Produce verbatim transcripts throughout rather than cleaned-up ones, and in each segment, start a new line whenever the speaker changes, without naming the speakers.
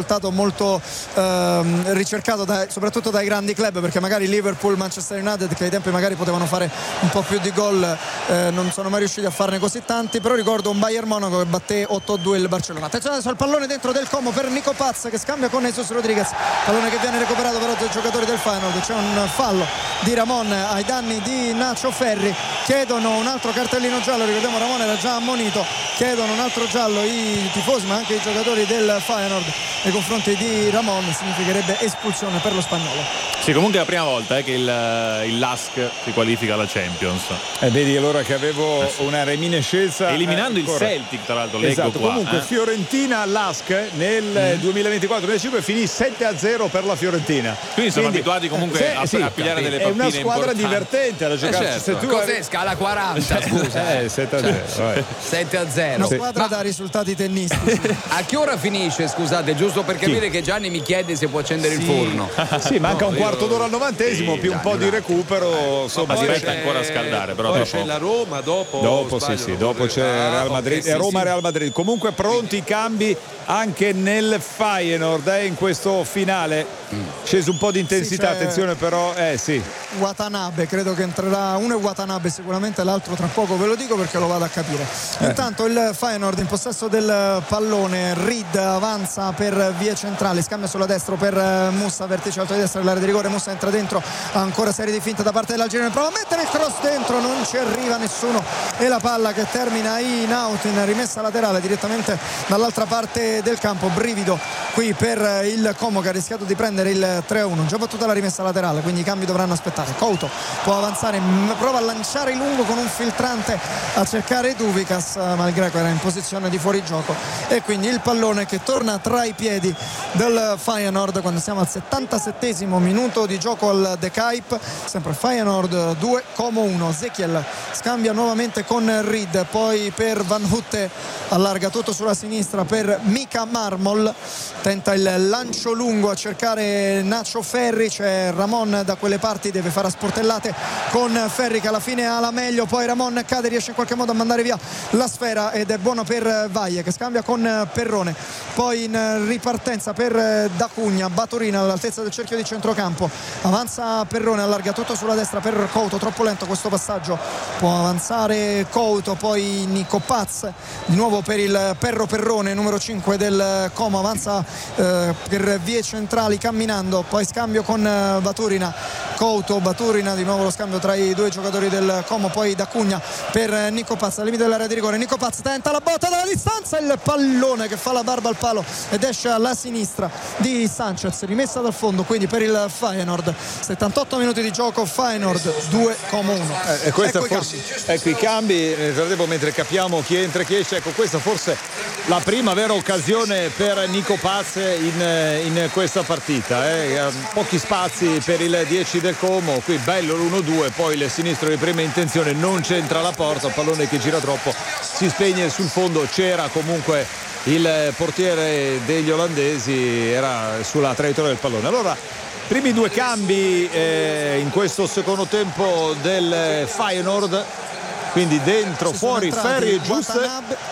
risultato molto ehm, ricercato dai, soprattutto dai grandi club, perché magari Liverpool, Manchester United, che ai tempi magari potevano fare un po' più di gol, eh, non sono mai riusciti a farne così tanti. Però ricordo un Bayern Monaco che batté otto a due il Barcellona. Attenzione adesso al pallone dentro del Como per Nico Paz, che scambia con Jesus Rodriguez, pallone che viene recuperato però dai giocatori del Feyenoord. C'è un fallo di Ramon ai danni di Nacho Ferri, chiedono un altro cartellino giallo, ricordiamo Ramon era già ammonito, chiedono un altro giallo i tifosi ma anche i giocatori del Feyenoord nei confronti di Ramon, significherebbe espulsione per lo spagnolo.
Sì, comunque è la prima volta eh, che il, il L A S K si qualifica alla Champions.
E eh, vedi allora che avevo eh sì. una reminiscenza
eliminando
eh,
il Celtic, tra l'altro, leggo
esatto,
qua,
comunque
eh.
Fiorentina-L A S K nel mm. duemilaventiquattro duemilacinque finì sette a zero per la Fiorentina.
Quindi sono
Quindi,
abituati comunque
se,
a,
sì,
a pigliare delle partite
è una squadra
importanti.
divertente da giocare.
Eh certo.
Se tu
Cos'è
eri...
scala quaranta, scusa?
Eh, sette a zero.
sette a zero.
Una squadra
Ma
da risultati tennistici.
a che ora finisce, scusate, giusto per capire
Chi?
che Gianni mi chiede se può accendere
sì.
il forno.
Sì, manca
no,
un quarto
io...
d'ora al novantesimo,
sì,
più un po' di recupero.
Ma si resta ancora a scaldare, però
poi
dopo...
c'è la Roma, dopo
dopo
sbaglio,
sì, sì, dopo c'è
ah,
Real Madrid
okay,
e
sì,
Roma
sì.
Real Madrid. Comunque pronti i cambi anche nel Feyenoord eh, in questo finale. Sceso un po' di intensità,
sì,
attenzione però, eh sì.
Watanabe, credo che entrerà, uno è Watanabe sicuramente, l'altro tra poco ve lo dico perché lo vado a capire. Eh. Intanto il Feyenoord in possesso del pallone, Reed avanza per vie centrali, scambia sulla destra per Musa, vertice alto di destra dell'area di rigore, Musa entra dentro, ancora serie di finte da parte dell'Algerino, prova a mettere il cross dentro, non ci arriva nessuno e la palla che termina in out, in rimessa laterale direttamente dall'altra parte del campo. Brivido qui per il Como che ha rischiato di prendere il tre a uno, già battuta la rimessa laterale, quindi i cambi dovranno aspettare. Couto può avanzare, prova a lanciare lungo con un filtrante a cercare Duvikas, ma il greco era in posizione di fuorigioco e quindi il pallone che torna tra i piedi del Feyenoord quando siamo al settantasettesimo minuto di gioco al De Kuip. Sempre Feyenoord due, Como uno. Ezekiel scambia nuovamente con Reed, poi per Van Hutte allarga tutto sulla sinistra per Mika Marmol, tenta il lancio lungo a cercare Nacho Ferri, c'è Ramon da quelle parti, deve fare a sportellate con Ferri che alla fine ha la meglio, poi Ramon cade, riesce in qualche modo a mandare via la sfera ed è buono per Valle che scambia con Perrone, poi in ripartenza per D'Acugna, Baturina all'altezza del cerchio di centrocampo, avanza Perrone, allarga tutto sulla destra per Couto, troppo lento questo passaggio, può avanzare Couto, poi Nico Paz di nuovo per il Perro Perrone numero cinque del Como, avanza eh, per vie centrali camminando, poi scambio con eh, Baturina, Couto, Baturina, di nuovo lo scambio tra i due giocatori del Como, poi D'Acugna per Nico Paz al limite dell'area di rigore, Nico Paz tenta la botta dalla distanza, il pallone che fa la barba al palo ed esce alla sinistra di Sanchez, rimessa dal fondo quindi per il Feyenoord. Settantotto minuti di gioco, Feyenoord due, Como uno.
Eh, e questa
ecco,
forse,
i cambi.
ecco i cambi, nel frattempo mentre capiamo chi entra e chi esce, ecco questa forse la prima vera occasione per Nico Paz in, in questa partita, eh. Pochi spazi per il dieci del Como, qui bello l'uno due, poi il sinistro di prima intenzione non c'entra la porta, pallone che gira troppo, si spegne sul fondo, c'era comunque il portiere degli olandesi, era sulla traiettoria del pallone. Allora primi due cambi eh, in questo secondo tempo del Feyenoord, quindi dentro, fuori Ferri e Giuste.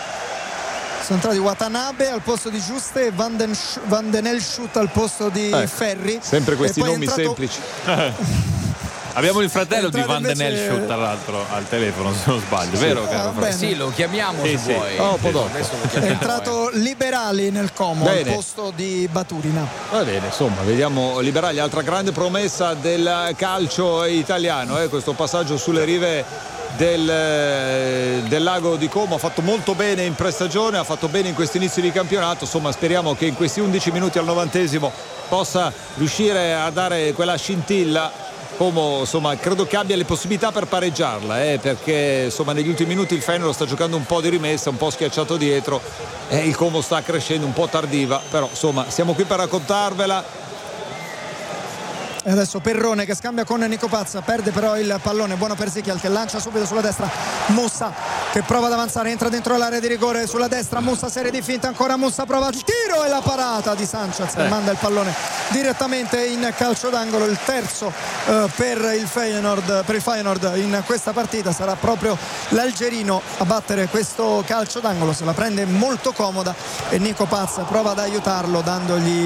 Sono entrati Watanabe al posto di Giuste e Van den, Sch- Van den Elschut al posto di eh, Ferri.
Sempre questi nomi
entrato...
semplici.
Abbiamo il fratello di Van den
invece...
Elschut tra l'altro al telefono, se non sbaglio, sì. Vero?
Ah,
caro
sì, lo chiamiamo
sì,
se
sì.
vuoi.
Oh, po' dopo.
È entrato Liberali nel Como
Bene.
al posto di Baturina.
Va bene, insomma, vediamo Liberali, altra grande promessa del calcio italiano, eh, questo passaggio sulle rive del, del lago di Como, ha fatto molto bene in prestagione, ha fatto bene in questo inizio di campionato, insomma speriamo che in questi undici minuti al novantesimo possa riuscire a dare quella scintilla. Como insomma credo che abbia le possibilità per pareggiarla, eh, perché insomma negli ultimi minuti il Feyenoord sta giocando un po' di rimessa, un po' schiacciato dietro, e il Como sta crescendo un po' tardiva, però insomma siamo qui per raccontarvela.
E adesso Perrone che scambia con Nico Paz, perde però il pallone, buono per Ezekiel che lancia subito sulla destra, Musa che prova ad avanzare, entra dentro l'area di rigore sulla destra, Musa, serie di finte, ancora Musa, prova il tiro e la parata di Sanchez che eh. manda il pallone direttamente in calcio d'angolo. Il terzo eh, per il Feyenoord, per il Feyenoord in questa partita sarà proprio l'Algerino a battere questo calcio d'angolo, se la prende molto comoda e Nico Paz prova ad aiutarlo dandogli